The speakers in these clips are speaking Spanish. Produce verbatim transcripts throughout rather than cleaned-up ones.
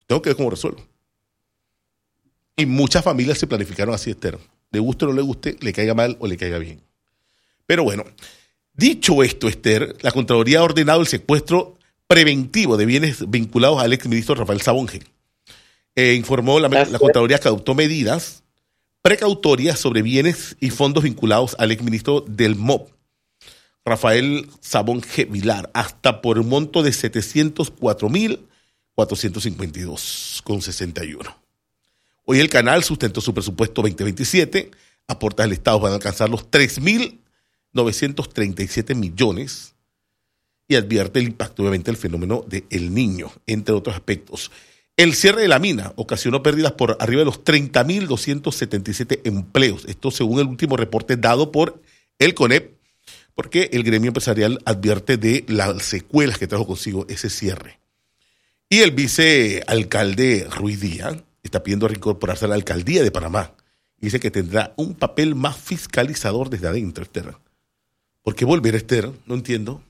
Tengo que ver cómo resuelvo. Y muchas familias se planificaron así, Esther. Le guste o no le guste, le caiga mal o le caiga bien. Pero bueno, dicho esto, Esther, la Contraloría ha ordenado el secuestro preventivo de bienes vinculados al exministro Rafael Sabonge. Eh, informó la, la Contraloría que adoptó medidas precautorias sobre bienes y fondos vinculados al exministro del M O P, Rafael Sabonge Vilar, hasta por un monto de setecientos cuatro mil cuatrocientos cincuenta y dos con sesenta y uno. Hoy el canal sustentó su presupuesto veinte veintisiete, aportes al Estado van a alcanzar los tres mil novecientos treinta y siete millones y advierte el impacto obviamente del fenómeno de El Niño, entre otros aspectos. El cierre de la mina ocasionó pérdidas por arriba de los treinta mil doscientos setenta y siete empleos, esto según el último reporte dado por el CONEP, porque el gremio empresarial advierte de las secuelas que trajo consigo ese cierre. Y el vicealcalde Ruiz Díaz está pidiendo reincorporarse a la alcaldía de Panamá. Dice que tendrá un papel más fiscalizador desde adentro, Esther. ¿Por qué volver, Esther? No entiendo.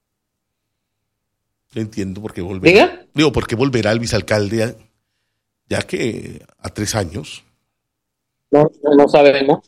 No entiendo por qué volverá. ¿Diga? Digo, ¿por qué volverá el vicealcalde ya que a tres años? No, no sabemos.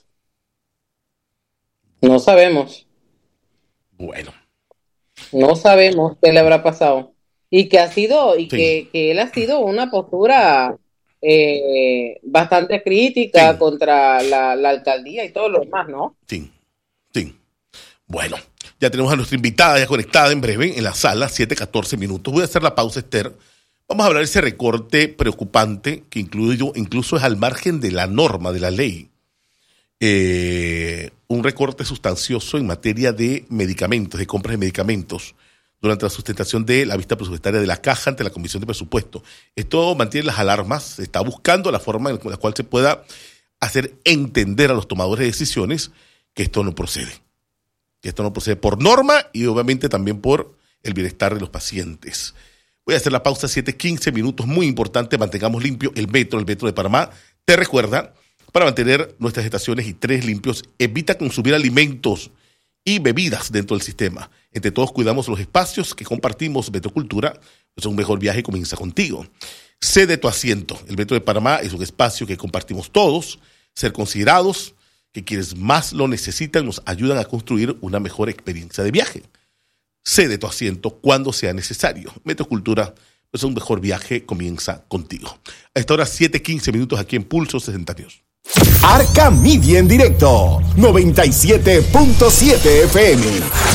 No sabemos. Bueno. No sabemos qué le habrá pasado. Y que ha sido, y Sí. que, que él ha sido una postura eh, bastante crítica Sí. contra la, la alcaldía y todo lo demás, ¿no? Sí, sí. Bueno, ya tenemos a nuestra invitada ya conectada en breve en la sala, siete catorce minutos. Voy a hacer la pausa, Esther. Vamos a hablar de ese recorte preocupante que incluyo, incluso es al margen de la norma, de la ley. Eh, un recorte sustancioso en materia de medicamentos, de compras de medicamentos, durante la sustentación de la vista presupuestaria de la Caja ante la Comisión de Presupuesto. Esto mantiene las alarmas, se está buscando la forma en la cual se pueda hacer entender a los tomadores de decisiones que esto no procede. Que esto no procede por norma y obviamente también por el bienestar de los pacientes. Voy a hacer la pausa, siete quince minutos, muy importante, mantengamos limpio el metro, el metro de Panamá. Te recuerda, para mantener nuestras estaciones y trenes limpios, evita consumir alimentos y bebidas dentro del sistema. Entre todos cuidamos los espacios que compartimos. Metrocultura, pues un mejor viaje comienza contigo. Cede tu asiento. El Metro de Panamá es un espacio que compartimos todos. Ser considerados, que quienes más lo necesitan nos ayudan a construir una mejor experiencia de viaje. Cede tu asiento cuando sea necesario. Metrocultura, pues un mejor viaje comienza contigo. A esta hora, siete quince minutos aquí en Pulso sesenta News. Arca Media en directo, noventa y siete punto siete F M.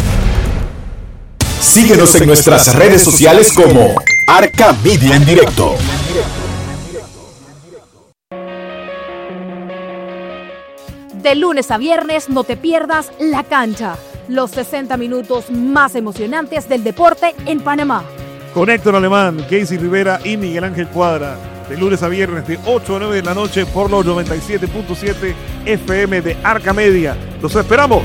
Síguenos en nuestras redes sociales como Arca Media en directo. De lunes a viernes no te pierdas La Cancha, los sesenta minutos más emocionantes del deporte en Panamá. Con Héctor Alemán, Casey Rivera y Miguel Ángel Cuadra. De lunes a viernes de ocho a nueve de la noche por los noventa y siete punto siete F M de Arca Media. ¡Los esperamos!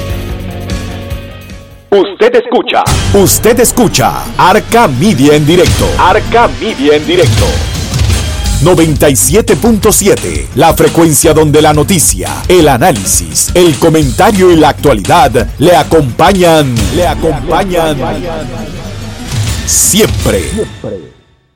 Usted escucha. Usted escucha Arca Media en directo. Arca Media en directo. noventa y siete punto siete, la frecuencia donde la noticia, el análisis, el comentario y la actualidad le acompañan, le acompañan, le acompañan siempre. siempre.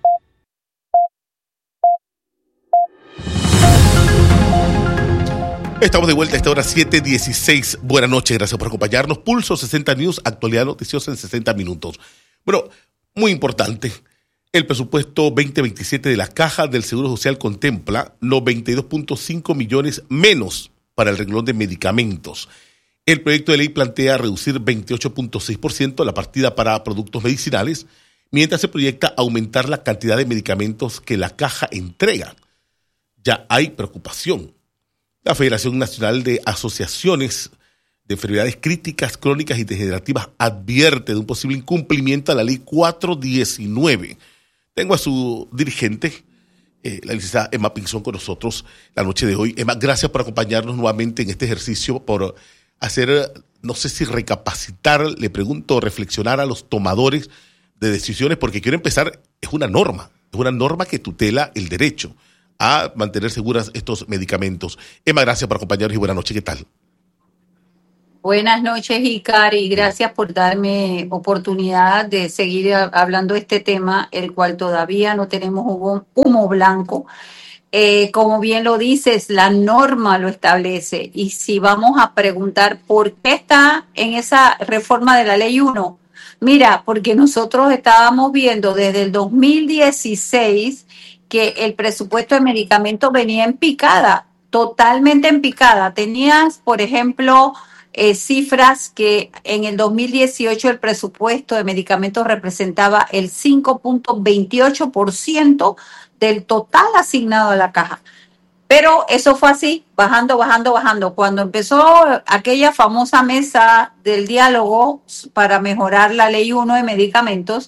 Estamos de vuelta a esta hora, siete dieciséis. Buenas noches, gracias por acompañarnos. Pulso sesenta News, actualidad noticiosa en sesenta minutos. Bueno, muy importante. El presupuesto veinte veintisiete de la Caja del Seguro Social contempla los veintidós punto cinco millones menos para el renglón de medicamentos. El proyecto de ley plantea reducir veintiocho punto seis por ciento la partida para productos medicinales, mientras se proyecta aumentar la cantidad de medicamentos que la Caja entrega. Ya hay preocupación. La Federación Nacional de Asociaciones de Enfermedades Críticas, Crónicas y Degenerativas advierte de un posible incumplimiento a la ley cuatrocientos diecinueve. Tengo a su dirigente, eh, la licenciada Emma Pinzón, con nosotros la noche de hoy. Emma, gracias por acompañarnos nuevamente en este ejercicio, por hacer, no sé si recapacitar, le pregunto, reflexionar a los tomadores de decisiones, porque quiero empezar, es una norma, es una norma que tutela el derecho a mantener seguras estos medicamentos. Emma, gracias por acompañarnos y buenas noches, ¿qué tal? Buenas noches, Icar, y gracias por darme oportunidad de seguir a- hablando de este tema, el cual todavía no tenemos humo, humo blanco. Eh, como bien lo dices, la norma lo establece. Y si vamos a preguntar por qué está en esa reforma de la Ley uno, mira, porque nosotros estábamos viendo desde el dos mil dieciséis que el presupuesto de medicamentos venía en picada, totalmente en picada. Tenías, por ejemplo, eh, cifras que en el dos mil dieciocho el presupuesto de medicamentos representaba el cinco punto veintiocho por ciento del total asignado a la caja. Pero eso fue así, bajando, bajando, bajando. Cuando empezó aquella famosa mesa del diálogo para mejorar la Ley uno de medicamentos,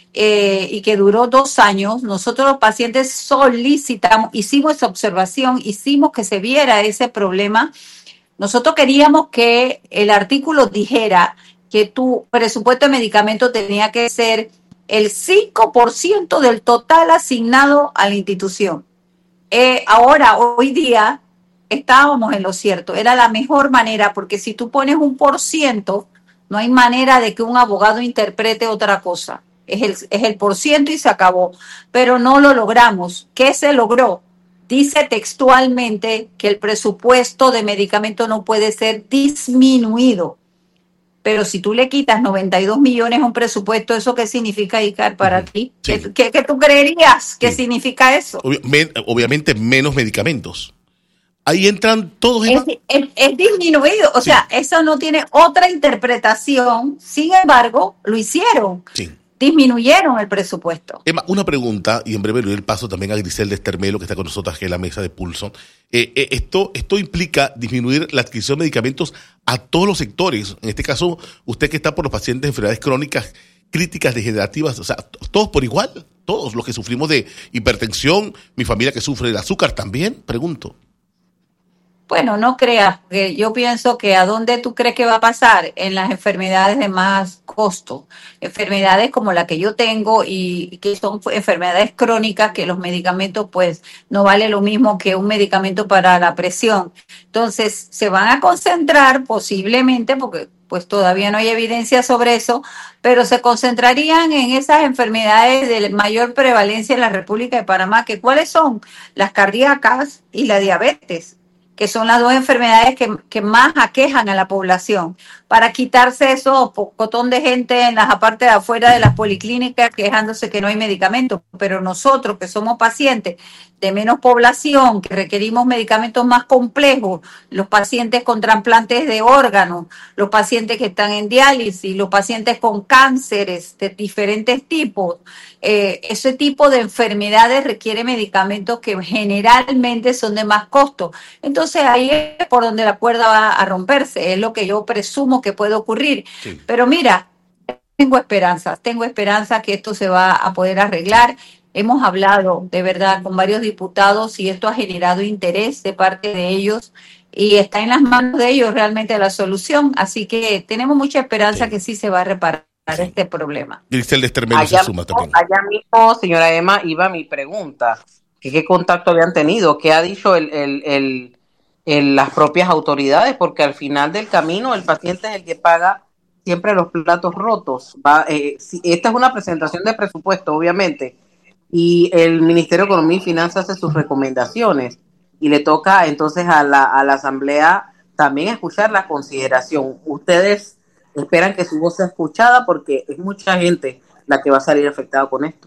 eh, y que duró dos años, nosotros los pacientes solicitamos, hicimos esa observación, hicimos que se viera ese problema. Nosotros queríamos que el artículo dijera que tu presupuesto de medicamentos tenía que ser el cinco por ciento del total asignado a la institución. Eh, ahora, hoy día, estábamos en lo cierto. Era la mejor manera, porque si tú pones un por ciento, no hay manera de que un abogado interprete otra cosa. Es el, es el por ciento y se acabó. Pero no lo logramos. ¿Qué se logró? Dice textualmente que el presupuesto de medicamentos no puede ser disminuido. Pero si tú le quitas noventa y dos millones a un presupuesto, ¿eso qué significa, Icar, para uh-huh. ti? Sí. ¿Qué, qué, qué tú creerías que sí. significa eso? Obvi- me, obviamente menos medicamentos. Ahí entran todos. Es, es, es disminuido, o sí. sea, eso no tiene otra interpretación. Sin embargo, lo hicieron. Sí. Disminuyeron el presupuesto. Emma, una pregunta, y en breve le doy el paso también a Griselda Estermelo, que está con nosotros aquí en la mesa de Pulso. Eh, eh, esto, esto implica disminuir la adquisición de medicamentos a todos los sectores. En este caso, usted que está por los pacientes de enfermedades crónicas, críticas, degenerativas, o sea, todos por igual, todos los que sufrimos de hipertensión, mi familia que sufre de azúcar también, pregunto. Bueno, no creas, porque yo pienso que a dónde tú crees que va a pasar, en las enfermedades de más costo, enfermedades como la que yo tengo y que son enfermedades crónicas, que los medicamentos pues no vale lo mismo que un medicamento para la presión. Entonces se van a concentrar posiblemente, porque pues todavía no hay evidencia sobre eso, pero se concentrarían en esas enfermedades de mayor prevalencia en la República de Panamá, que ¿cuáles son? Las cardíacas y la diabetes, que son las dos enfermedades que, que más aquejan a la población, para quitarse eso, pocotón de gente en las partes de afuera de las policlínicas quejándose que no hay medicamentos. Pero nosotros que somos pacientes de menos población, que requerimos medicamentos más complejos, los pacientes con trasplantes de órganos, los pacientes que están en diálisis, los pacientes con cánceres de diferentes tipos, eh, ese tipo de enfermedades requiere medicamentos que generalmente son de más costo. Entonces ahí es por donde la cuerda va a romperse, es lo que yo presumo que puede ocurrir. Sí. Pero mira, tengo esperanza, tengo esperanza que esto se va a poder arreglar. Hemos hablado de verdad con varios diputados y esto ha generado interés de parte de ellos y está en las manos de ellos realmente la solución. Así que tenemos mucha esperanza sí. que sí se va a reparar sí. este problema. Griselda Estermelo se suma también. Allá mismo, señora Emma, iba mi pregunta. ¿Qué contacto habían tenido? ¿Qué ha dicho el, el, el, el, las propias autoridades? Porque al final del camino el paciente es el que paga siempre los platos rotos. Va, eh, si, esta es una presentación de presupuesto, obviamente, y el Ministerio de Economía y Finanzas hace sus recomendaciones y le toca entonces a la, a la Asamblea también escuchar la consideración. Ustedes esperan que su voz sea escuchada porque es mucha gente la que va a salir afectada con esto.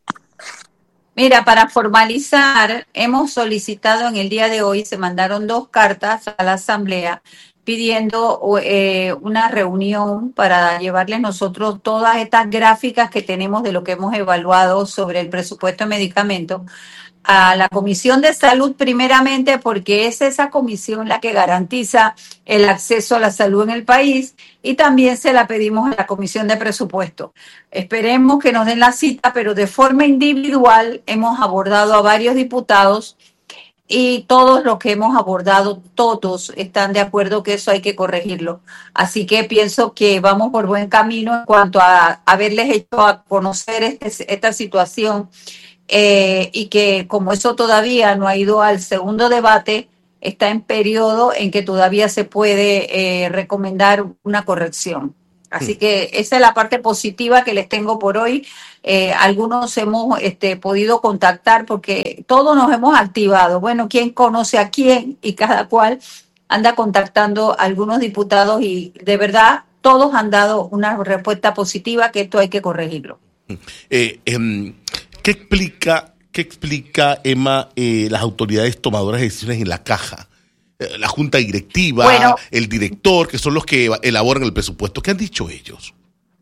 Mira, para formalizar, hemos solicitado en el día de hoy, se mandaron dos cartas a la Asamblea pidiendo eh, una reunión para llevarles nosotros todas estas gráficas que tenemos de lo que hemos evaluado sobre el presupuesto de medicamentos a la Comisión de Salud primeramente, porque es esa comisión la que garantiza el acceso a la salud en el país, y también se la pedimos a la Comisión de Presupuesto. Esperemos que nos den la cita, pero de forma individual hemos abordado a varios diputados y todos los que hemos abordado, todos están de acuerdo que eso hay que corregirlo. Así que pienso que vamos por buen camino en cuanto a haberles hecho a conocer este, esta situación. Eh, y que como eso todavía no ha ido al segundo debate, está en periodo en que todavía se puede eh, recomendar una corrección. Así que esa es la parte positiva que les tengo por hoy. Eh, algunos hemos este, podido contactar porque todos nos hemos activado. Bueno, ¿quién conoce a quién? Y cada cual anda contactando a algunos diputados y de verdad todos han dado una respuesta positiva que esto hay que corregirlo. Eh, eh, ¿Qué explica, qué explica Emma, eh, las autoridades tomadoras de decisiones en la caja? La junta directiva, bueno, el director, que son los que elaboran el presupuesto. ¿Qué han dicho ellos?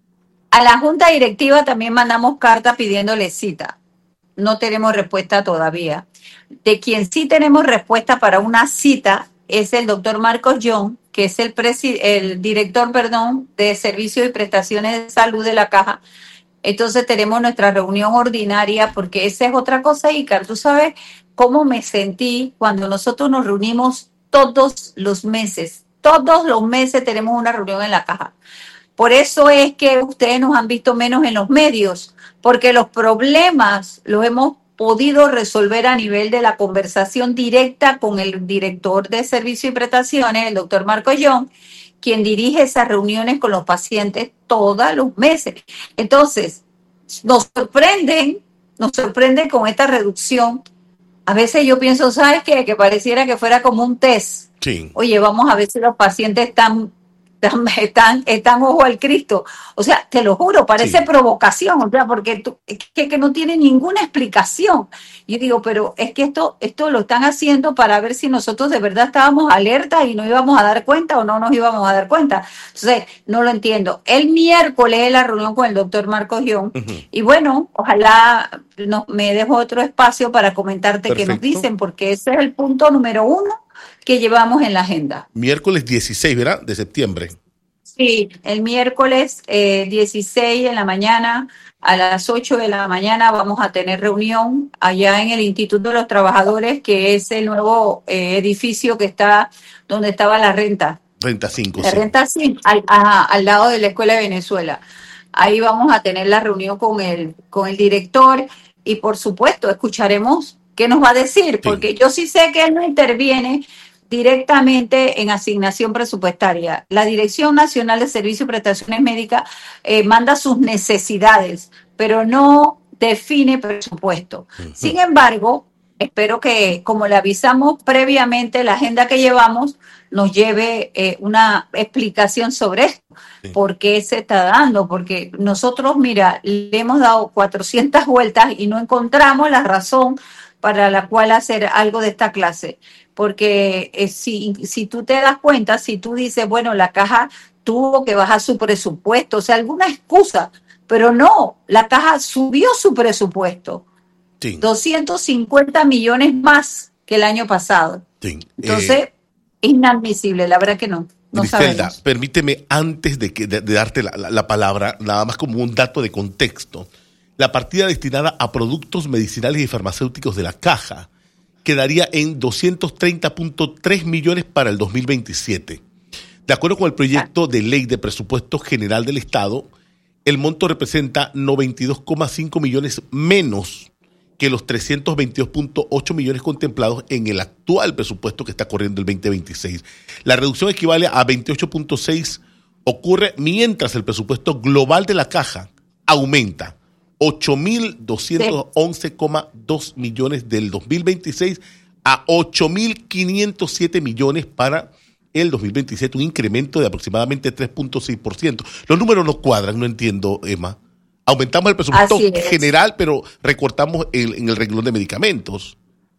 A la junta directiva también mandamos carta pidiéndole cita. No tenemos respuesta todavía. De quien sí tenemos respuesta para una cita es el doctor Marcos Young, que es el, presi- el director perdón, de Servicios y Prestaciones de Salud de la Caja. Entonces tenemos nuestra reunión ordinaria, porque esa es otra cosa, Icar. Tú sabes cómo me sentí cuando nosotros nos reunimos todos los meses. Todos los meses tenemos una reunión en la caja. Por eso es que ustedes nos han visto menos en los medios, porque los problemas los hemos podido resolver a nivel de la conversación directa con el director de Servicios y Prestaciones, el doctor Marco Young, quien dirige esas reuniones con los pacientes todos los meses. Entonces, nos sorprenden, nos sorprenden con esta reducción. A veces yo pienso, ¿sabes qué? Que pareciera que fuera como un test. Sí. Oye, vamos a ver si los pacientes están, están, están, están ojo al Cristo. O sea, te lo juro, parece sí. provocación, o sea, porque tú, es que, que no tiene ninguna explicación. Yo digo, pero es que esto, esto lo están haciendo para ver si nosotros de verdad estábamos alertas y no íbamos a dar cuenta o no nos íbamos a dar cuenta. Entonces, no lo entiendo. El miércoles es la reunión con el doctor Marcos Young. Uh-huh. Y bueno, ojalá no, me dejo otro espacio para comentarte Perfecto. Qué nos dicen, porque ese es el punto número uno que llevamos en la agenda. Miércoles dieciséis, ¿verdad? De septiembre. Sí, el miércoles eh, dieciséis en la mañana, a las ocho de la mañana vamos a tener reunión allá en el Instituto de los Trabajadores, que es el nuevo eh, edificio que está donde estaba la renta. Renta cinco. La sí. Renta cinco, al, a, al lado de la Escuela de Venezuela. Ahí vamos a tener la reunión con el, con el director y por supuesto escucharemos qué nos va a decir, porque sí. yo sí sé que él no interviene directamente en asignación presupuestaria. La Dirección Nacional de Servicios y Prestaciones Médicas eh, manda sus necesidades, pero no define presupuesto. Uh-huh. Sin embargo, espero que, como le avisamos previamente, la agenda que llevamos nos lleve eh, una explicación sobre esto. Sí. ¿Por qué se está dando? Porque nosotros, mira, le hemos dado cuatrocientas vueltas y no encontramos la razón para la cual hacer algo de esta clase. Porque eh, si, si tú te das cuenta, si tú dices, bueno, la caja tuvo que bajar su presupuesto, o sea, alguna excusa, pero no, la caja subió su presupuesto. Sí. doscientos cincuenta millones más que el año pasado. Sí. Entonces, eh, inadmisible, la verdad que no. No Griselda, sabemos. Permíteme, antes de, que, de, de darte la, la, la palabra, nada más como un dato de contexto, la partida destinada a productos medicinales y farmacéuticos de la caja quedaría en doscientos treinta punto tres millones para el dos mil veintisiete. De acuerdo con el proyecto de ley de presupuesto general del Estado, el monto representa noventa y dos coma cinco millones menos que los trescientos veintidós punto ocho millones contemplados en el actual presupuesto que está corriendo el veinte veintiséis. La reducción equivale a veintiocho punto seis, ocurre mientras el presupuesto global de la caja aumenta ocho mil doscientos once coma dos millones del dos mil veintiséis a ocho mil quinientos siete millones para el dos mil veintisiete, un incremento de aproximadamente tres punto seis por ciento. Los números no cuadran, no entiendo, Emma. Aumentamos el presupuesto general, pero recortamos el, en el renglón de medicamentos.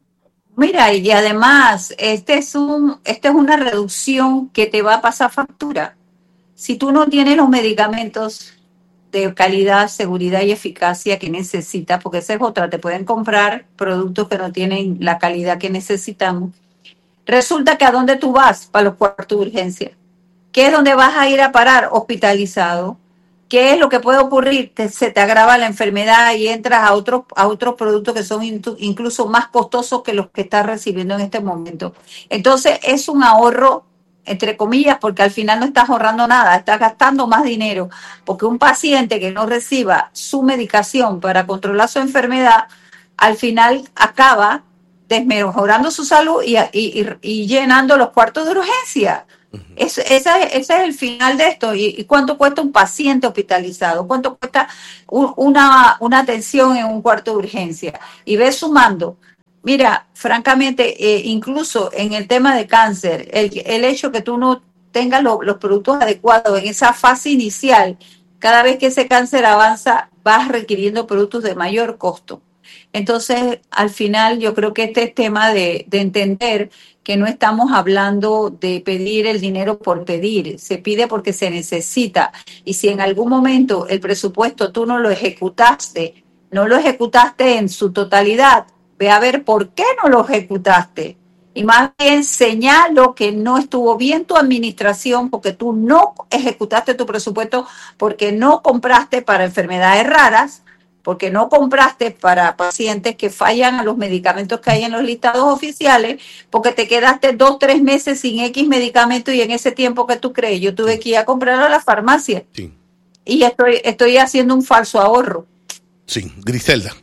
Mira, y además, este es un, esta es una reducción que te va a pasar factura. Si tú no tienes los medicamentos de calidad, seguridad y eficacia que necesitas, porque esa es otra, te pueden comprar productos que no tienen la calidad que necesitamos. Resulta que ¿a dónde tú vas para los cuartos de urgencia? ¿Qué es donde vas a ir a parar? Hospitalizado. ¿Qué es lo que puede ocurrir? Te, se te agrava la enfermedad y entras a otros a otros productos que son intu, incluso más costosos que los que estás recibiendo en este momento. Entonces es un ahorro, entre comillas, porque al final no estás ahorrando nada, estás gastando más dinero, porque un paciente que no reciba su medicación para controlar su enfermedad, al final acaba desmejorando su salud y, y, y, y llenando los cuartos de urgencia. Uh-huh. Es, esa, ese es el final de esto. ¿Y, y cuánto cuesta un paciente hospitalizado? ¿Cuánto cuesta un, una, una atención en un cuarto de urgencia? Y ves sumando. Mira, francamente, eh, incluso en el tema de cáncer, el, el hecho que tú no tengas lo, los productos adecuados en esa fase inicial, cada vez que ese cáncer avanza, vas requiriendo productos de mayor costo. Entonces, al final, yo creo que este es tema de, de entender que no estamos hablando de pedir el dinero por pedir, se pide porque se necesita. Y si en algún momento el presupuesto tú no lo ejecutaste, no lo ejecutaste en su totalidad, ve a ver por qué no lo ejecutaste. Y más bien señalo que no estuvo bien tu administración porque tú no ejecutaste tu presupuesto, porque no compraste para enfermedades raras, porque no compraste para pacientes que fallan a los medicamentos que hay en los listados oficiales, porque te quedaste dos, tres meses sin X medicamento y en ese tiempo que tú crees, yo tuve que ir a comprarlo a la farmacia. Sí. Y estoy, estoy haciendo un falso ahorro. Sí, Griselda.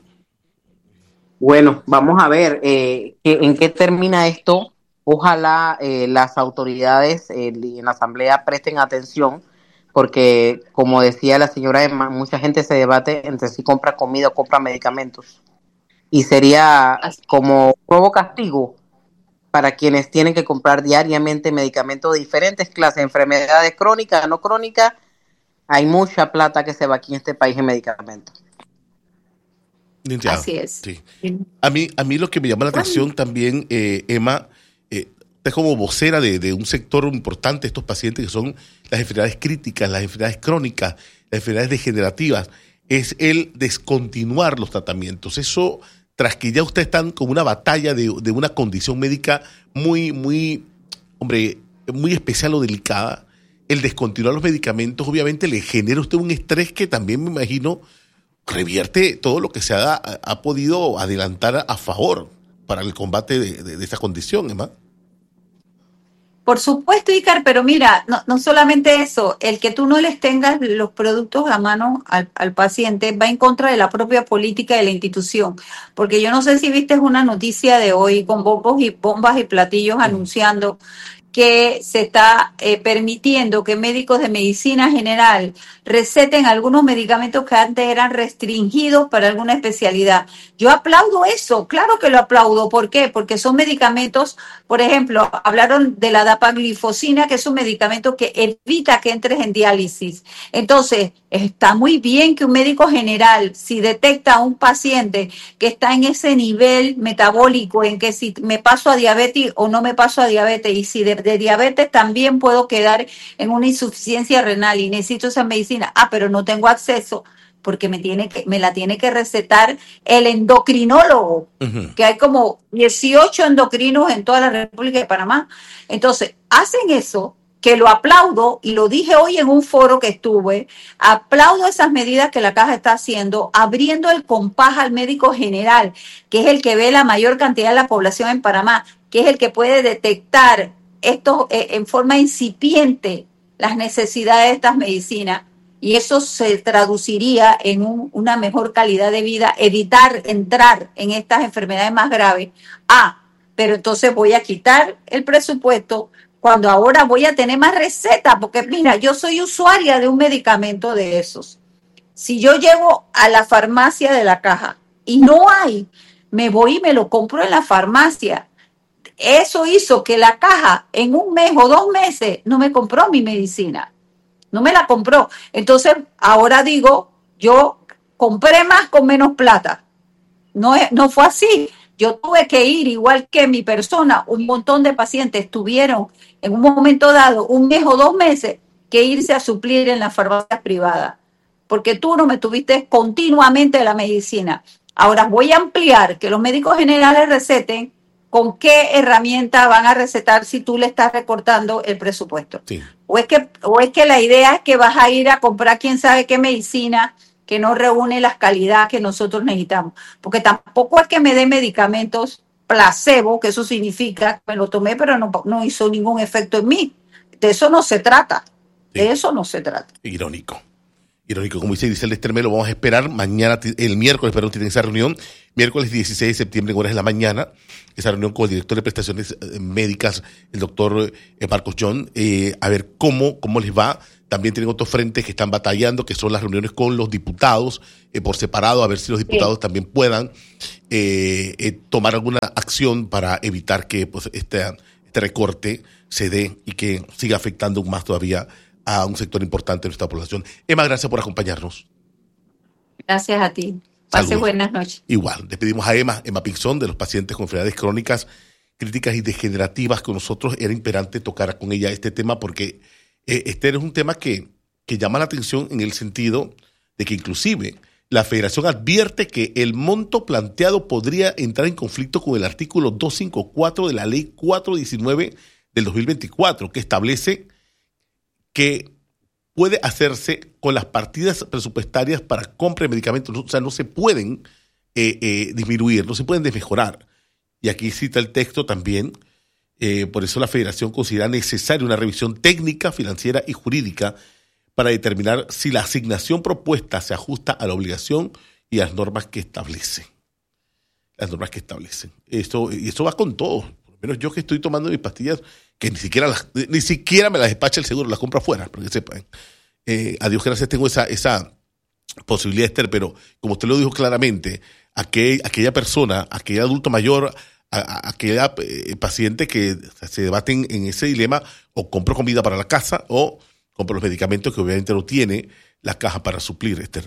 Bueno, vamos a ver eh, en qué termina esto. Ojalá eh, las autoridades eh, en la asamblea presten atención, porque como decía la señora Emma, mucha gente se debate entre si compra comida o compra medicamentos. Y sería como un nuevo castigo para quienes tienen que comprar diariamente medicamentos de diferentes clases, enfermedades crónicas, no crónicas. Hay mucha plata que se va aquí en este país en medicamentos. Ya, así es. Sí. A mí, a mí lo que me llama la atención también, eh, Emma, eh, es como vocera de, de un sector importante, estos pacientes que son las enfermedades críticas, las enfermedades crónicas, las enfermedades degenerativas, es el descontinuar los tratamientos. Eso, tras que ya ustedes están con una batalla de, de una condición médica muy, muy, hombre, muy especial o delicada, el descontinuar los medicamentos obviamente le genera a usted un estrés que también me imagino revierte todo lo que se ha, ha podido adelantar a favor para el combate de, de, de esta condición, Emma. Por supuesto, Icar, pero mira, no, no solamente eso, el que tú no les tengas los productos a mano al, al paciente va en contra de la propia política de la institución, porque yo no sé si viste una noticia de hoy con bombos y bombas y platillos mm. anunciando que se está eh, permitiendo que médicos de medicina general receten algunos medicamentos que antes eran restringidos para alguna especialidad. Yo aplaudo eso, claro que lo aplaudo. ¿Por qué? Porque son medicamentos, por ejemplo, hablaron de la dapaglifosina, que es un medicamento que evita que entres en diálisis. Entonces, está muy bien que un médico general, si detecta a un paciente que está en ese nivel metabólico, en que si me paso a diabetes o no me paso a diabetes, y si de, de diabetes también puedo quedar en una insuficiencia renal y necesito esa medicina, ah, pero no tengo acceso, porque me tiene que, me la tiene que recetar el endocrinólogo, uh-huh. que hay como dieciocho endocrinos en toda la República de Panamá. Entonces, hacen eso, que lo aplaudo, y lo dije hoy en un foro que estuve, aplaudo esas medidas que la Caja está haciendo, abriendo el compás al médico general, que es el que ve la mayor cantidad de la población en Panamá, que es el que puede detectar esto eh, en forma incipiente las necesidades de estas medicinas, y eso se traduciría en un, una mejor calidad de vida, evitar entrar en estas enfermedades más graves. Ah, pero entonces voy a quitar el presupuesto cuando ahora voy a tener más recetas, porque mira, yo soy usuaria de un medicamento de esos. Si yo llego a la farmacia de la Caja y no hay, me voy y me lo compro en la farmacia. Eso hizo que la Caja en un mes o dos meses no me compró mi medicina. No me la compró. Entonces, ahora digo, yo compré más con menos plata. No, no fue así. Yo tuve que ir, igual que mi persona, un montón de pacientes tuvieron en un momento dado, un mes o dos meses, que irse a suplir en las farmacias privadas. Porque tú no me tuviste continuamente la medicina. Ahora voy a ampliar que los médicos generales receten. ¿Con qué herramienta van a recetar si tú le estás recortando el presupuesto? Sí. O es que, o es que la idea es que vas a ir a comprar quién sabe qué medicina que no reúne las calidades que nosotros necesitamos. Porque tampoco es que me den medicamentos placebo, que eso significa, me lo tomé pero no, no hizo ningún efecto en mí. De eso no se trata. Sí. De eso no se trata. Irónico. Irónico, como dice Giselle Esterme, lo vamos a esperar mañana, el miércoles, perdón, tienen esa reunión, miércoles dieciséis de septiembre en horas de la mañana, esa reunión con el director de prestaciones médicas, el doctor Marcos John, eh, a ver cómo, cómo les va. También tienen otros frentes que están batallando, que son las reuniones con los diputados eh, por separado, a ver si los diputados sí. también puedan eh, eh, tomar alguna acción para evitar que pues, este, este recorte se dé y que siga afectando aún más todavía a un sector importante de nuestra población. Emma, gracias por acompañarnos. Gracias a ti. Pase Saludos. Buenas noches. Igual, despedimos a Emma, Emma Pinzón, de los pacientes con enfermedades crónicas, críticas y degenerativas. Con nosotros era imperante tocar con ella este tema porque eh, este es un tema que, que llama la atención en el sentido de que inclusive la Federación advierte que el monto planteado podría entrar en conflicto con el artículo doscientos cincuenta y cuatro de la ley cuatrocientos diecinueve del dos mil veinticuatro, que establece que puede hacerse con las partidas presupuestarias para compra de medicamentos, o sea, no se pueden eh, eh, disminuir, no se pueden desmejorar. Y aquí cita el texto también, eh, por eso la Federación considera necesaria una revisión técnica, financiera y jurídica para determinar si la asignación propuesta se ajusta a la obligación y a las normas que establece. Las normas que establecen. Esto, y eso va con todo. Por lo menos yo que estoy tomando mis pastillas, que ni siquiera las, ni siquiera me las despacha el seguro, las compro afuera, para que sepan. Eh, a Dios gracias tengo esa, esa posibilidad, Esther, pero como usted lo dijo claramente, aquel, aquella persona, aquel adulto mayor, a, a, aquella eh, paciente que se debaten en ese dilema, o compro comida para la casa o compro los medicamentos que obviamente no tiene la caja para suplir, Esther.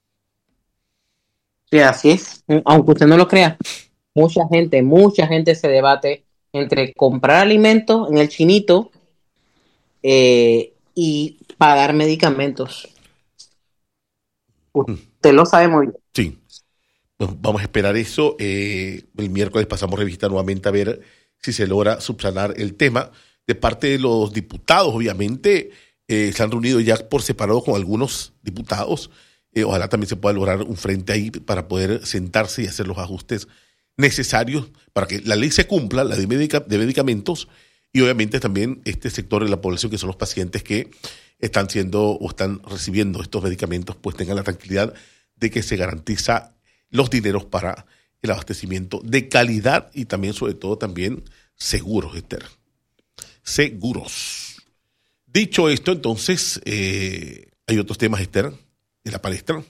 Sí, así es. Aunque usted no lo crea, mucha gente, mucha gente se debate entre comprar alimentos en el chinito eh, y pagar medicamentos. Usted lo sabe muy bien. Sí. Bueno, vamos a esperar eso. Eh, el miércoles pasamos revista nuevamente a ver si se logra subsanar el tema. De parte de los diputados, obviamente, eh, se han reunido ya por separado con algunos diputados. Eh, ojalá también se pueda lograr un frente ahí para poder sentarse y hacer los ajustes necesarios para que la ley se cumpla, la de, medica, de medicamentos, y obviamente también este sector de la población que son los pacientes que están siendo o están recibiendo estos medicamentos, pues tengan la tranquilidad de que se garantiza los dineros para el abastecimiento de calidad y también, sobre todo, también seguros, Esther. Seguros. Dicho esto, entonces, eh, hay otros temas, Esther, en la palestra.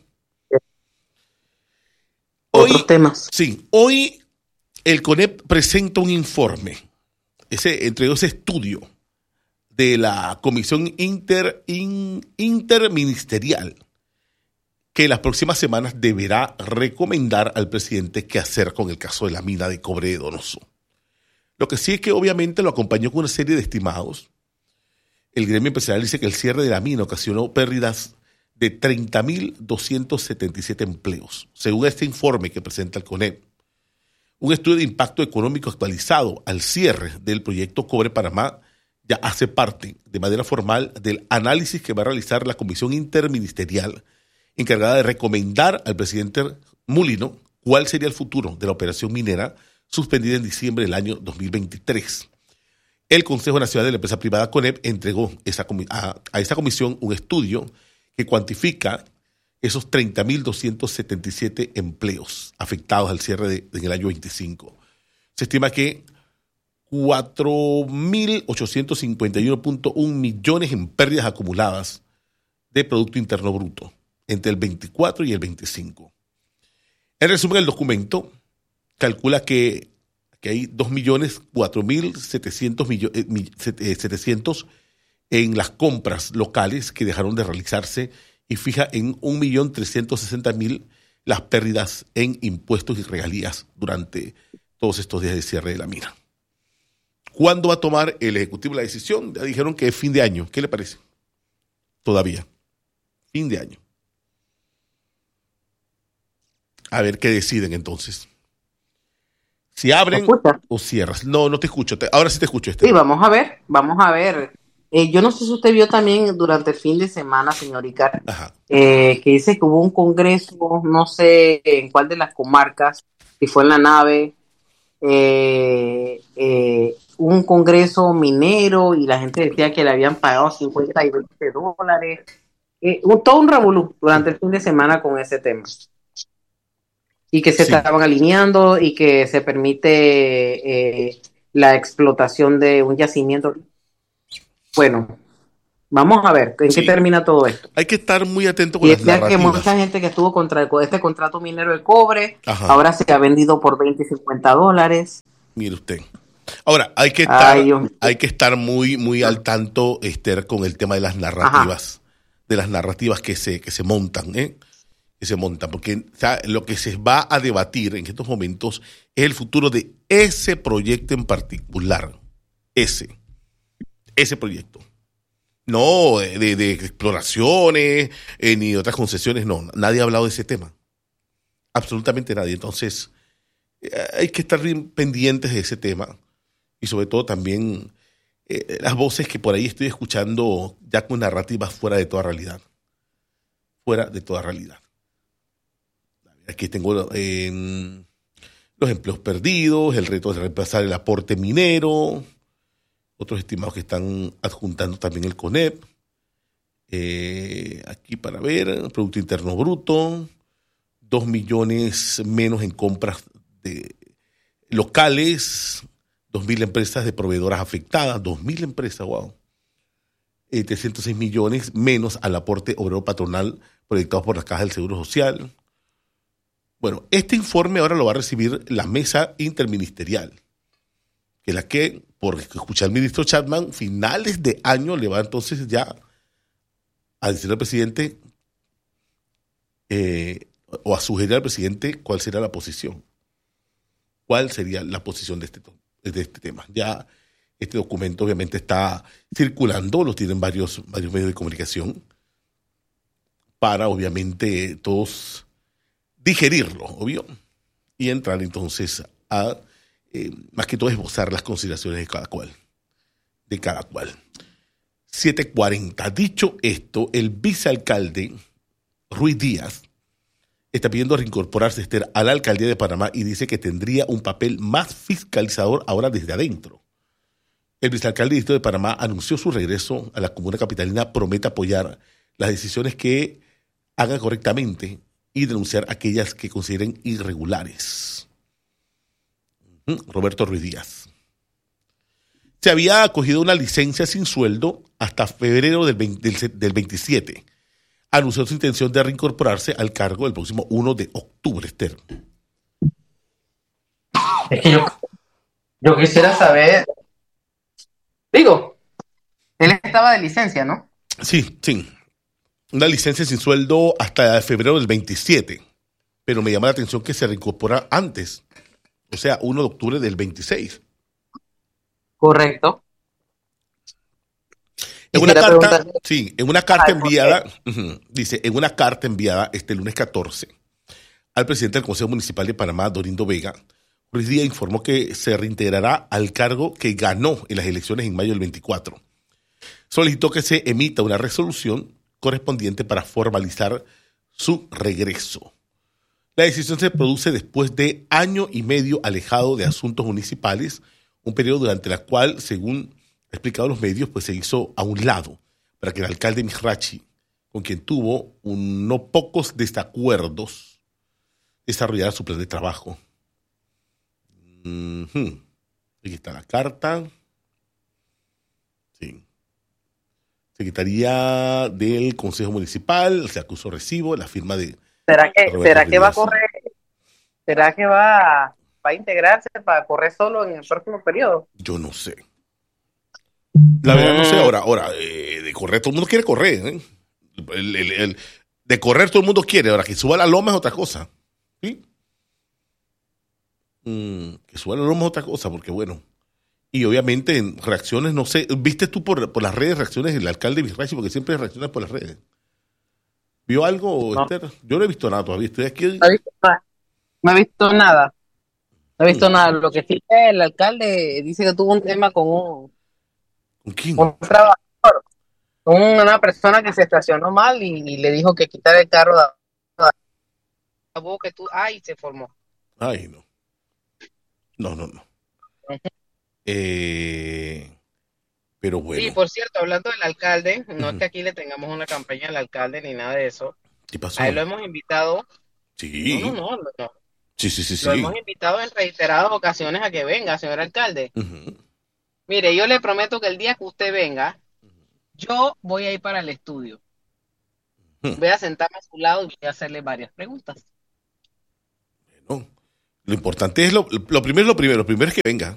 Hoy, otros temas. Sí, hoy el CONEP presenta un informe, ese, entregó ese estudio de la Comisión Inter, in, Interministerial que las próximas semanas deberá recomendar al presidente qué hacer con el caso de la mina de cobre de Donoso. Lo que sí es que obviamente lo acompañó con una serie de estimados. El gremio empresarial dice que el cierre de la mina ocasionó pérdidas de treinta mil doscientos setenta y siete empleos, según este informe que presenta el CONEP. Un estudio de impacto económico actualizado al cierre del proyecto Cobre Panamá ya hace parte de manera formal del análisis que va a realizar la Comisión Interministerial encargada de recomendar al presidente Mulino cuál sería el futuro de la operación minera suspendida en diciembre del año dos mil veintitrés. El Consejo Nacional de la Empresa Privada CONEP entregó esa, a, a esa comisión un estudio que cuantifica esos treinta mil doscientos setenta y siete empleos afectados al cierre de, de en el año veinticinco. Se estima que cuatro mil ochocientos cincuenta y uno punto uno millones en pérdidas acumuladas de Producto Interno Bruto entre el veinticuatro y el veinticinco. En resumen, el documento calcula que, que hay dos millones cuatro mil setecientos en las compras locales que dejaron de realizarse y fija en un millón trescientos sesenta mil las pérdidas en impuestos y regalías durante todos estos días de cierre de la mina. ¿Cuándo va a tomar el Ejecutivo la decisión? Ya dijeron que es fin de año. ¿Qué le parece? Todavía. Fin de año. A ver qué deciden entonces. Si abren o cierras. No, no te escucho. Te, ahora sí te escucho. Este. Sí, vamos a ver. Vamos a ver. Eh, yo no sé si usted vio también durante el fin de semana, señor Icar, eh, que dice que hubo un congreso, no sé en cuál de las comarcas, si fue en la nave, eh, eh, un congreso minero y la gente decía que le habían pagado cincuenta y veinte dólares eh, un, todo un revolú durante el fin de semana con ese tema. Y que se sí. estaban alineando y que se permite eh, la explotación de un yacimiento. Bueno, vamos a ver en sí. qué termina todo esto. Hay que estar muy atento con y las narrativas. Que mucha gente que estuvo contra este contrato minero de cobre, Ajá. ahora se ha vendido por veinte y cincuenta dólares. Mire usted. Ahora, hay que estar, Ay, hay que estar muy, muy al tanto, Esther, con el tema de las narrativas, Ajá. de las narrativas que se, que se montan, ¿eh? que se montan, porque o sea, lo que se va a debatir en estos momentos es el futuro de ese proyecto en particular. Ese. Ese proyecto. No de, de exploraciones, eh, ni de otras concesiones, no. Nadie ha hablado de ese tema. Absolutamente nadie. Entonces, eh, hay que estar bien pendientes de ese tema. Y sobre todo también eh, las voces que por ahí estoy escuchando ya con narrativas fuera de toda realidad. Fuera de toda realidad. Aquí tengo eh, los empleos perdidos, el reto de reemplazar el aporte minero, otros estimados que están adjuntando también el CONEP. Eh, aquí para ver, Producto Interno Bruto, dos millones menos en compras de locales, dos mil empresas de proveedoras afectadas, dos mil empresas, wow. Eh, trescientos seis millones menos al aporte obrero patronal proyectado por las cajas del Seguro Social. Bueno, este informe ahora lo va a recibir la mesa interministerial, que es la que, por escuchar al ministro Chapman, finales de año le va entonces ya a decir al presidente eh, o a sugerir al presidente cuál será la posición. ¿Cuál sería la posición de este, de este tema? Ya este documento obviamente está circulando, lo tienen varios, varios medios de comunicación, para obviamente todos digerirlo, obvio, y entrar entonces a, eh, más que todo, esbozar las consideraciones de cada cual, de cada cual. siete cuarenta. Dicho esto, el vicealcalde Ruiz Díaz está pidiendo reincorporarse, Esther, a la alcaldía de Panamá y dice que tendría un papel más fiscalizador ahora desde adentro. El vicealcalde de Panamá anunció su regreso a la comuna capitalina, promete apoyar las decisiones que hagan correctamente y denunciar aquellas que consideren irregulares. Roberto Ruiz Díaz. Se había acogido una licencia sin sueldo hasta febrero del, veinte, del, del veintisiete. Anunció su intención de reincorporarse al cargo el próximo primero de octubre, Esther. Es que yo, yo quisiera saber, digo, él estaba de licencia, ¿no? Sí, sí. Una licencia sin sueldo hasta febrero del veintisiete, pero me llama la atención que se reincorpora antes, o sea, primero de octubre del veintiséis. Correcto. En una carta, preguntar... sí, en una carta Ay, enviada, uh-huh, dice, en una carta enviada este lunes catorce al presidente del Consejo Municipal de Panamá, Dorindo Vega, Ruiz Díaz informó que se reintegrará al cargo que ganó en las elecciones en mayo del veinticuatro. Solicitó que se emita una resolución correspondiente para formalizar su regreso. La decisión se produce después de año y medio alejado de asuntos municipales, un periodo durante el cual, según ha explicado los medios, pues se hizo a un lado para que el alcalde Mihrachi, con quien tuvo un, no pocos desacuerdos, desarrollara su plan de trabajo. Uh-huh. Aquí está la carta. Sí. Secretaría del Consejo Municipal, se acusó recibo, la firma de... ¿Será que, ¿será que va a correr? ¿Será que va, va a integrarse para correr solo en el próximo periodo? Yo no sé. La verdad no sé. Ahora, ahora eh, de correr, todo el mundo quiere correr. ¿eh? El, el, el, de correr todo el mundo quiere. Ahora, que suba la loma es otra cosa. ¿Sí? Mm, que suba la loma es otra cosa, porque bueno... Y obviamente en reacciones, no sé, ¿viste tú por, por las redes reacciones del alcalde Mihrachi? Porque siempre reacciona por las redes. ¿Vio algo, no. Esther? Yo no he visto nada todavía. Estoy aquí. No he visto nada. No he visto nada. No he visto mm. nada. Lo que sí que el alcalde dice que tuvo un tema con un... ¿Con quién? Un trabajador. Con una persona que se estacionó mal y, y le dijo que quitara el carro de la boca que tú... ¡Ay! Se formó. Ay, no. No, no, no. Uh-huh. Eh, Pero bueno. Sí, por cierto, hablando del alcalde, no es Ujú. que aquí le tengamos una campaña al alcalde ni nada de eso. ¿Qué pasó? A él lo hemos invitado, no, no, Sí, no, no, no. sí, sí, sí, Lo hemos sí. invitado en reiteradas ocasiones a que venga, señor alcalde. Ujú. Mire, yo le prometo que el día que usted venga, yo voy a ir para el estudio. Ujú. Voy a sentarme a su lado y voy a hacerle varias preguntas. Bueno, lo importante es lo, lo primero, lo primero, lo primero es que venga.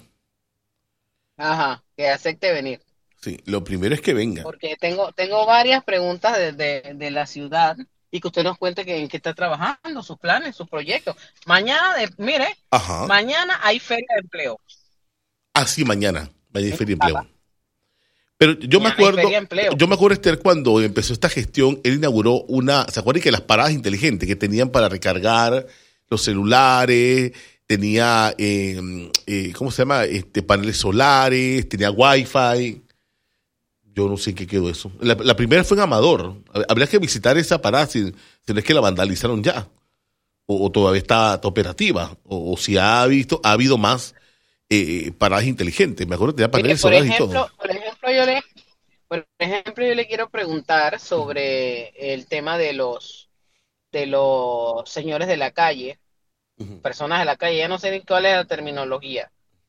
Ajá, que acepte venir. Sí, lo primero es que venga. Porque tengo, tengo varias preguntas de, de, de la ciudad y que usted nos cuente que, en qué está trabajando, sus planes, sus proyectos. Mañana, de, mire, Ajá. mañana hay feria de empleo. Así mañana, vaya a En feria de empleo. Zapata. Pero yo me Mañana hay acuerdo, feria de empleo. yo me acuerdo, Esther, cuando empezó esta gestión, él inauguró una, ¿se acuerdan que las paradas inteligentes que tenían para recargar los celulares, tenía, eh, eh, ¿cómo se llama? Este, paneles solares, tenía wifi. Yo no sé en qué quedó eso. La, la primera fue en Amador. Habría que visitar esa parada si, si no es que la vandalizaron ya. O, o todavía está, está operativa. O, o si ha visto, ha habido más eh, paradas inteligentes. Me acuerdo que tenía Mire, paneles por solares y ejemplo, todo. por ejemplo, yo le, por ejemplo, yo le quiero preguntar sobre el tema de los, de los señores de la calle, Ujú. personas de la calle. Ya no sé ni cuál es la terminología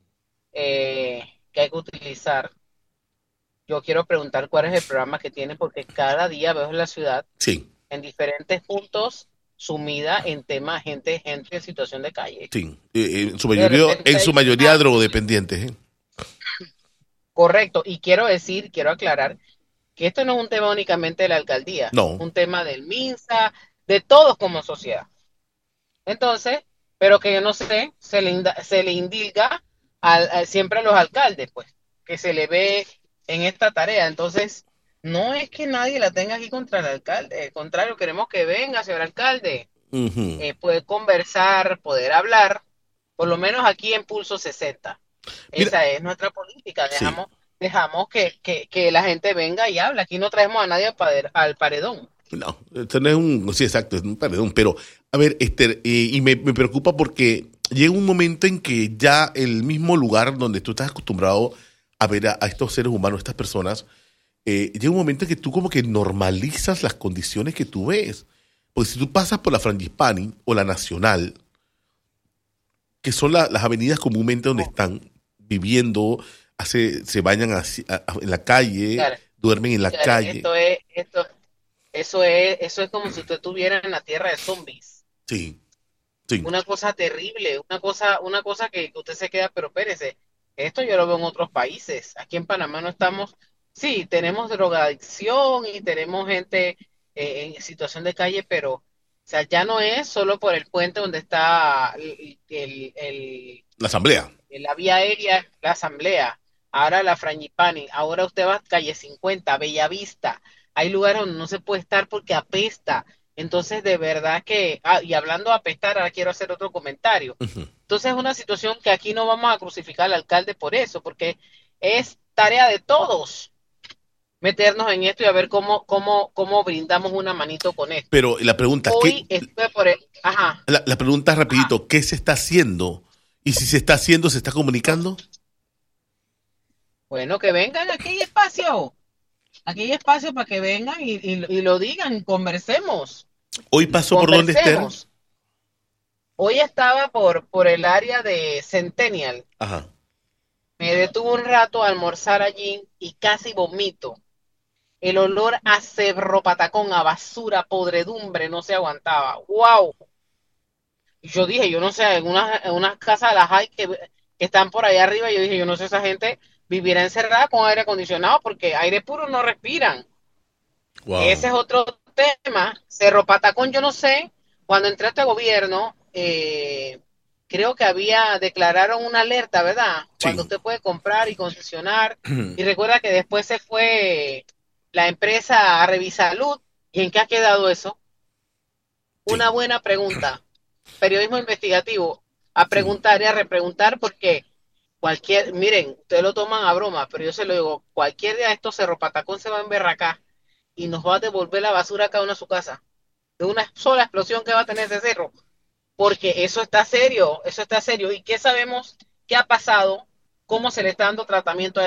eh, que hay que utilizar. Yo quiero preguntar cuál es el programa que tienen, porque cada día veo en la ciudad, Sí, en diferentes puntos, sumida en temas, gente, gente en situación de calle. sí. Eh, eh, en su De mayoría, repente en su hay mayoría una- drogodependientes. ¿Eh? Correcto, y quiero decir, quiero aclarar que esto no es un tema únicamente de la alcaldía, No. un tema del MINSA, de todos como sociedad. Entonces, pero que yo no sé, se le, inda- se le indilga al- al- siempre a los alcaldes, pues, que se le ve en esta tarea. Entonces, no es que nadie la tenga aquí contra el alcalde, al contrario, queremos que venga, señor alcalde, Ujú. eh, poder conversar, poder hablar, por lo menos aquí en Pulso sesenta. Mira, Esa es nuestra política, sí. dejamos, dejamos que, que, que la gente venga y hable. Aquí no traemos a nadie al, pade- al paredón. No, esto no es un, sí, exacto, es un perdón, pero a ver, Esther, eh, y me, me preocupa porque llega un momento en que ya el mismo lugar donde tú estás acostumbrado a ver a, a estos seres humanos, estas personas, eh, llega un momento en que tú como que normalizas las condiciones que tú ves. Porque si tú pasas por la Frangipani o la Nacional, que son la- las avenidas comúnmente donde están viviendo, hace, se bañan así, a- a- en la calle, Claro, duermen en la claro, calle. esto es, esto, eso es, eso es como si usted estuviera en la tierra de zombies. Sí, sí. Una cosa terrible, una cosa, una cosa que usted se queda, pero espérese, esto yo lo veo en otros países. Aquí en Panamá no estamos, sí, tenemos drogadicción y tenemos gente eh, en situación de calle, pero, o sea, ya no es solo por el puente donde está el, el, el- La asamblea. la vía aérea, la asamblea, ahora la Frangipani, ahora usted va a calle cincuenta, Bellavista, hay lugares donde no se puede estar porque apesta. Entonces, de verdad que, ah, y hablando de apestar, ahora quiero hacer otro comentario. Ujú. Entonces, es una situación que aquí no vamos a crucificar al alcalde por eso, porque es tarea de todos meternos en esto y a ver cómo, cómo, cómo brindamos una manito con esto. Pero la pregunta, Hoy ¿qué, estuve por el, ajá, la, la pregunta rapidito, ¿qué se está haciendo? Y si se está haciendo, ¿se está comunicando? bueno, que vengan, aquí hay espacio. Aquí hay espacio para que vengan y, y- y lo digan, conversemos, Hoy pasó por donde Esther. conversemos. Hoy estaba por, por el área de Centennial. Ajá. Me detuve un rato a almorzar allí y casi vomito. El olor a Cerro Patacón, a basura, podredumbre, no se aguantaba. ¡Wow! Y yo dije, yo no sé, en unas, en unas casas de las hay que, que están por allá arriba, yo dije, yo no sé, esa gente vivirá encerrada con aire acondicionado porque aire puro no respiran. Wow. Ese es otro tema. Cerro Patacón, yo no sé, cuando entré a este gobierno, eh, creo que había, declararon una alerta, ¿verdad? Sí. Cuando usted puede comprar y concesionar. Y recuerda que después se fue la empresa a Revisalud. ¿Y en qué ha quedado eso? Sí. Una buena pregunta. Periodismo investigativo. A preguntar y a repreguntar porque cualquier, miren, ustedes lo toman a broma, pero yo se lo digo, cualquier día de estos Cerro Patacón se va a emberracar y nos va a devolver la basura a cada uno a su casa. De una sola explosión que va a tener ese cerro. Porque eso está serio, eso está serio. ¿Y qué sabemos? ¿Qué ha pasado? ¿Cómo se le está dando tratamiento a eso?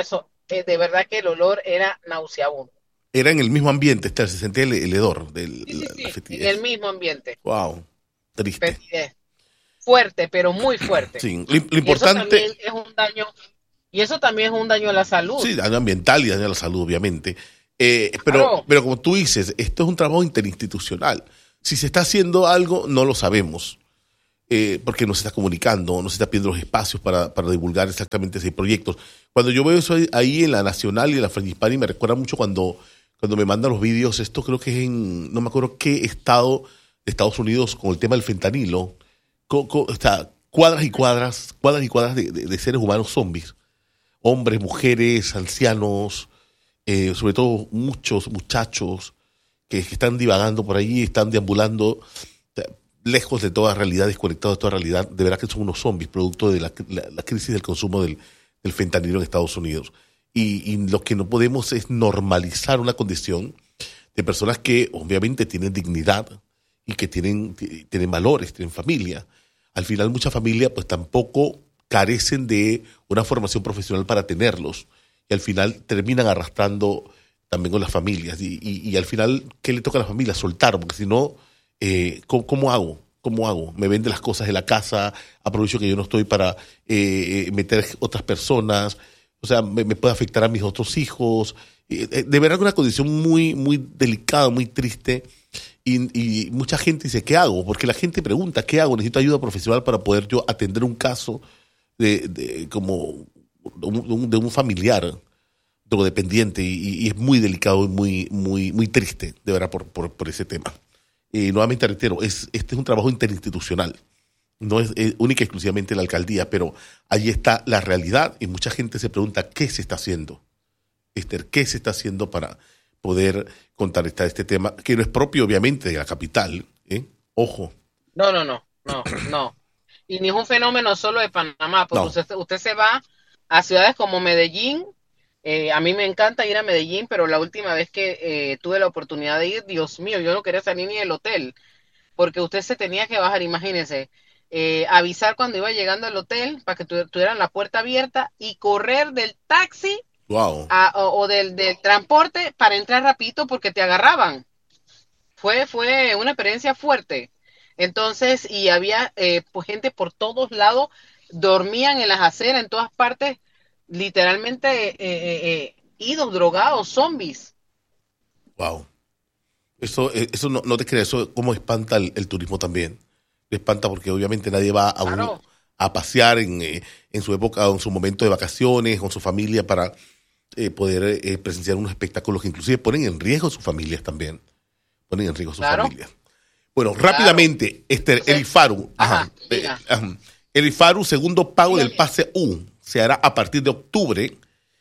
eh, de verdad que el olor era nauseabundo. Era en el mismo ambiente, se sentía el, el hedor de Sí, sí, la, sí, la en fetidez. el mismo ambiente. Wow, triste. Fetidez. Fuerte, pero muy fuerte. Sí, lo, lo Y eso importante... también es un daño, y eso también es un daño a la salud. Sí, daño ambiental y daño a la salud, obviamente. Eh, pero, Claro. pero como tú dices, esto es un trabajo interinstitucional. Si se está haciendo algo, no lo sabemos. Eh, porque no se está comunicando, no se está pidiendo los espacios para, para divulgar exactamente ese proyectos. Cuando yo veo eso ahí, ahí en la Nacional y en la Frangipani, me recuerda mucho cuando, cuando me mandan los vídeos, esto creo que es en, no me acuerdo qué estado de Estados Unidos con el tema del fentanilo, co, co, o sea, cuadras y cuadras, cuadras y cuadras de, de, de seres humanos zombies, hombres, mujeres, ancianos, eh, sobre todo muchos muchachos que, que están divagando por ahí, están deambulando, o sea, lejos de toda realidad, desconectados de toda realidad. De verdad que son unos zombies, producto de la, la, la crisis del consumo del, del fentanilo en Estados Unidos. Y, y lo que no podemos es normalizar una condición de personas que obviamente tienen dignidad y que tienen, tienen valores, tienen familia. Al final muchas familias pues tampoco carecen de una formación profesional para tenerlos. Y al final terminan arrastrando también con las familias. Y, y, y al final, ¿qué le toca a la familia? Soltar, porque si no... Eh, ¿cómo, ¿Cómo hago? ¿Cómo hago? Me vende las cosas de la casa, aprovecho que yo no estoy para eh, meter otras personas, o sea, me, me puede afectar a mis otros hijos. Eh, de verdad que una condición muy, muy delicada, muy triste, y, y mucha gente dice, ¿qué hago? Porque la gente pregunta, ¿qué hago? Necesito ayuda profesional para poder yo atender un caso de, de como de un, de un familiar drogodependiente, y, y es muy delicado y muy, muy, muy triste, de verdad, por, por, por ese tema. Y nuevamente reitero, es, este es un trabajo interinstitucional, no es, es única y exclusivamente la alcaldía, pero ahí está la realidad y mucha gente se pregunta qué se está haciendo, Esther, qué se está haciendo para poder contrarrestar este tema, que no es propio obviamente de la capital, ¿eh? Ojo. No, no, no, no, no. Y ni es un fenómeno solo de Panamá, porque No. usted, usted se va a ciudades como Medellín. Eh, a mí me encanta ir a Medellín, pero la última vez que eh, tuve la oportunidad de ir, Dios mío, yo no quería salir ni del hotel, porque usted se tenía que bajar, imagínese, eh, avisar cuando iba llegando al hotel para que tu, tuvieran la puerta abierta y correr del taxi Wow. a, o, o del, del transporte para entrar rapidito porque te agarraban. Fue, fue una experiencia fuerte. Entonces, y había eh, pues, gente por todos lados, dormían en las aceras, en todas partes, literalmente eh, eh, eh, idos, drogados, zombies. Wow. Eso, eh, eso no, no te creas, eso como espanta el, el turismo también. Le espanta porque obviamente nadie va a, Claro. un- a pasear en, eh, en su época o en su momento de vacaciones con su familia para eh, poder eh, presenciar unos espectáculos que inclusive ponen en riesgo sus familias también. Ponen en riesgo sus Claro. familias. Bueno, rápidamente, Esther, Entonces, el IFARU. Ajá, ajá, eh, diga. ajá. El IFARU, segundo pago Dígame. del pase U, se hará a partir de octubre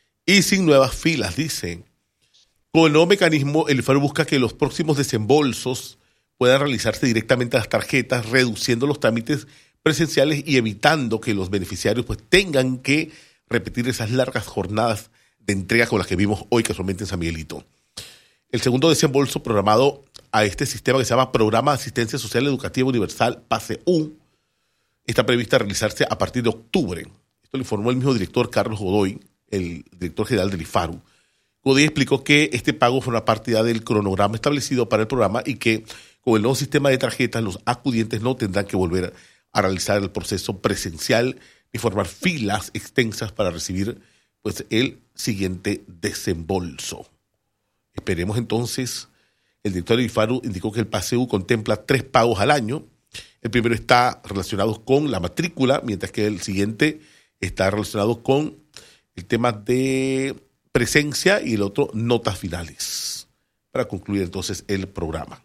y sin nuevas filas, dice. Con el nuevo mecanismo, el IFARU busca que los próximos desembolsos puedan realizarse directamente a las tarjetas, reduciendo los trámites presenciales y evitando que los beneficiarios pues tengan que repetir esas largas jornadas de entrega con las que vimos hoy casualmente en San Miguelito. El segundo desembolso programado a este sistema que se llama Programa de Asistencia Social Educativa Universal, PASE U, está prevista realizarse a partir de octubre. Esto lo informó el mismo director Carlos Godoy, el director general del IFARU. Godoy explicó que este pago forma parte ya del cronograma establecido para el programa y que con el nuevo sistema de tarjetas los acudientes no tendrán que volver a realizar el proceso presencial ni formar filas extensas para recibir pues, el siguiente desembolso. Esperemos entonces. El director del IFARU indicó que el PASEU contempla tres pagos al año. El primero está relacionado con la matrícula, mientras que el siguiente está relacionado con el tema de presencia y el otro notas finales, para concluir entonces el programa.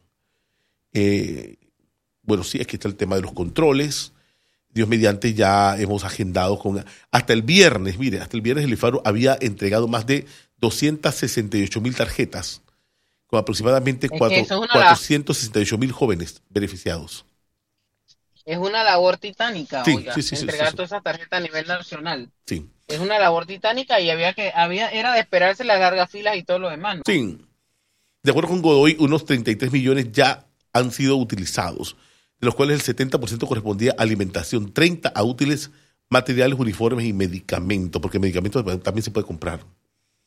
Eh, bueno, sí, aquí está el tema de los controles. Dios mediante, ya hemos agendado con hasta el viernes, mire, hasta el viernes el IFARU había entregado más de doscientas sesenta y ocho mil tarjetas, con aproximadamente que cuatro- eso es una cuatrocientos sesenta y ocho mil jóvenes beneficiados. Es una labor titánica, Sí, oiga, sí, sí, sí, entregar sí, sí. todas esas tarjetas a nivel nacional. Sí, Es una labor titánica y había que, había, era de esperarse las largas filas y todo lo demás, ¿no? sí. De acuerdo con Godoy, unos treinta y tres millones ya han sido utilizados, de los cuales el setenta por ciento correspondía a alimentación, treinta a útiles, materiales, uniformes y medicamentos, porque medicamentos también se puede comprar.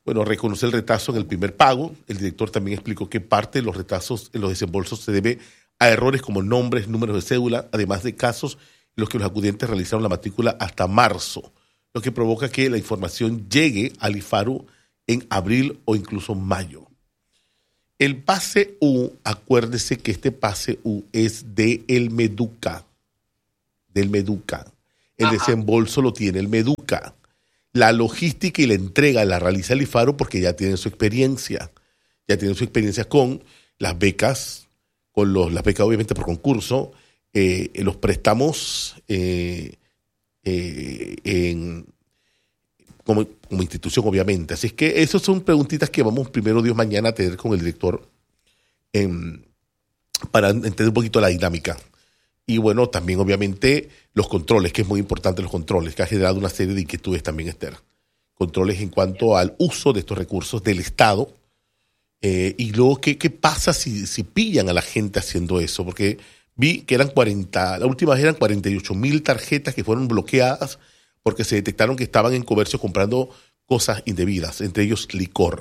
bueno, reconoce el retraso en el primer pago. El director también explicó que parte de los retrasos en los desembolsos se debe a errores como nombres, números de cédula, además de casos en los que los acudientes realizaron la matrícula hasta marzo, lo que provoca que la información llegue al IFARU en abril o incluso mayo. El pase U, acuérdese que este pase U es de el Meduca, del Meduca. El Ajá. desembolso lo tiene el Meduca. La logística y la entrega la realiza el IFARU porque ya tienen su experiencia. Ya tienen su experiencia con las becas, con los, las becas obviamente por concurso, eh, los préstamos eh, eh, en, como, como institución obviamente. Así es que esas son preguntitas que vamos primero Dios mañana a tener con el director eh, para entender un poquito la dinámica. Y bueno, también obviamente los controles, que es muy importante los controles, que ha generado una serie de inquietudes también, Esther. Controles en cuanto al uso de estos recursos del Estado. Eh, y luego, ¿qué, qué pasa si, si pillan a la gente haciendo eso? Porque vi que eran cuarenta, la última vez eran cuarenta y ocho mil tarjetas que fueron bloqueadas porque se detectaron que estaban en comercio comprando cosas indebidas, entre ellos licor.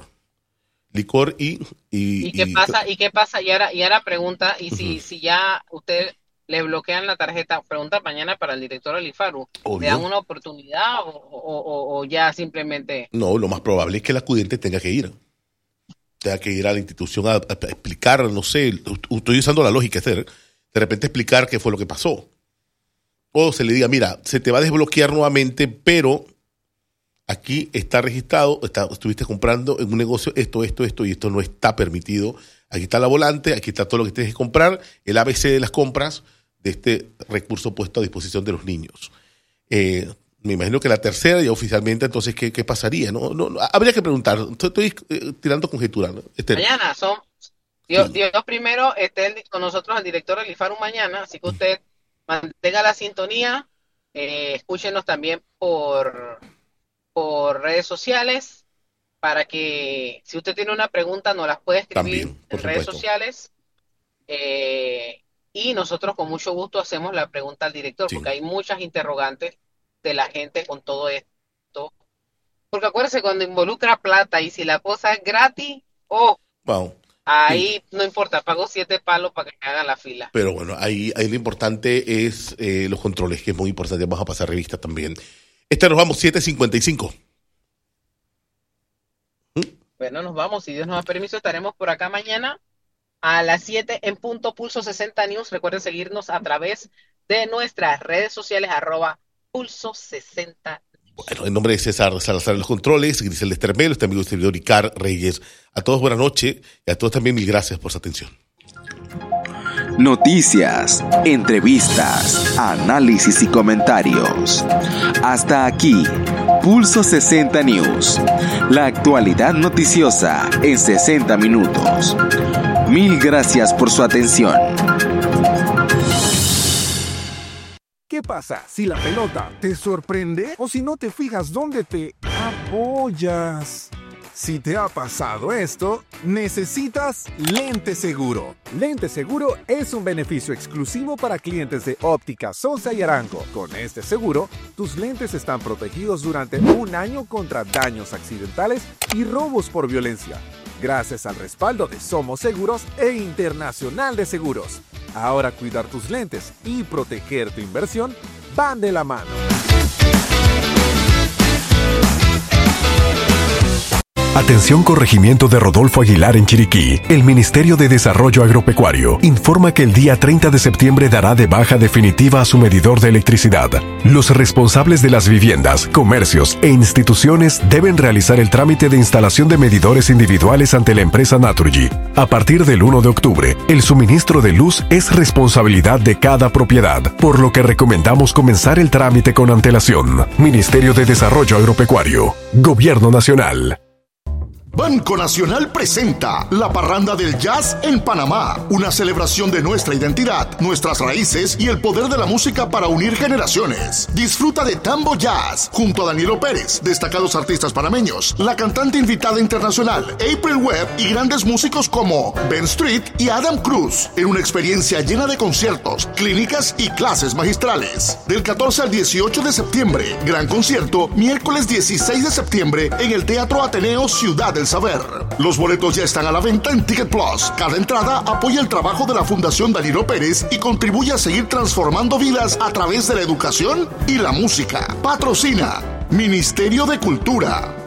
Licor y... ¿Y, ¿Y qué y, pasa? ¿Y qué pasa? Y ahora, y ahora pregunta, y si, uh-huh. si ya usted... le bloquean la tarjeta, pregunta mañana para el director del IFARU, Obvio. ¿Le dan una oportunidad o, o, o, o ya simplemente...? No, lo más probable es que el acudiente tenga que ir. Tenga que ir a la institución a, a explicar, no sé, estoy usando la lógica, de repente explicar qué fue lo que pasó. O se le diga, mira, se te va a desbloquear nuevamente, pero aquí está registrado, está, estuviste comprando en un negocio esto, esto, esto, y esto no está permitido. Aquí está la volante, aquí está todo lo que tienes que comprar, el A B C de las compras de este recurso puesto a disposición de los niños. Eh, me imagino que la tercera ya oficialmente, entonces, ¿qué, qué pasaría? No, no, no, habría que preguntar, estoy, estoy eh, tirando conjeturas, ¿no? Esther. Mañana son, Dios, sí. Dios primero, esté con nosotros el director del IFARU mañana, así que usted mantenga la sintonía, eh, escúchenos también por, por redes sociales, para que si usted tiene una pregunta nos las puede escribir también, en redes supuesto. sociales, eh, y nosotros con mucho gusto hacemos la pregunta al director, sí. porque hay muchas interrogantes de la gente con todo esto, porque acuérdese cuando involucra plata y si la cosa es gratis, oh, wow. ahí sí. no importa, pago siete palos para que me hagan la fila. Pero bueno, ahí, ahí lo importante es eh, los controles, que es muy importante, vamos a pasar revista también. Esta nos vamos, siete cincuenta y cinco. Bueno, nos vamos, si Dios nos da permiso, estaremos por acá mañana a las siete en punto, Pulso sesenta News. Recuerden seguirnos a través de nuestras redes sociales, arroba Pulso sesenta. Bueno, en nombre de César Salazar, los controles, Grisel Estermelo, este amigo servidor Icar Reyes. A todos buenas noches y a todos también mil gracias por su atención. Noticias, entrevistas, análisis y comentarios. Hasta aquí, Pulso sesenta News. La actualidad noticiosa en sesenta minutos. Mil gracias por su atención. ¿Qué pasa si la pelota te sorprende o si no te fijas dónde te apoyas? Si te ha pasado esto, necesitas Lente Seguro. Lente Seguro es un beneficio exclusivo para clientes de Óptica Sosa y Arango. Con este seguro, tus lentes están protegidos durante un año contra daños accidentales y robos por violencia, gracias al respaldo de Somos Seguros e Internacional de Seguros. Ahora cuidar tus lentes y proteger tu inversión van de la mano. Atención Corregimiento de Rodolfo Aguilar en Chiriquí. El Ministerio de Desarrollo Agropecuario informa que el día treinta de septiembre dará de baja definitiva a su medidor de electricidad. Los responsables de las viviendas, comercios e instituciones deben realizar el trámite de instalación de medidores individuales ante la empresa Naturgy. A partir del uno de octubre, el suministro de luz es responsabilidad de cada propiedad, por lo que recomendamos comenzar el trámite con antelación. Ministerio de Desarrollo Agropecuario. Gobierno Nacional. Banco Nacional presenta la Parranda del Jazz en Panamá, una celebración de nuestra identidad, nuestras raíces y el poder de la música para unir generaciones. Disfruta de Tambo Jazz junto a Danilo Pérez, destacados artistas panameños, la cantante invitada internacional April Webb y grandes músicos como Ben Street y Adam Cruz, en una experiencia llena de conciertos, clínicas y clases magistrales. Del catorce al dieciocho de septiembre, gran concierto, miércoles dieciséis de septiembre en el Teatro Ateneo Ciudad del Saber. Los boletos ya están a la venta en Ticket Plus. Cada entrada apoya el trabajo de la Fundación Danilo Pérez y contribuye a seguir transformando vidas a través de la educación y la música. Patrocina Ministerio de Cultura.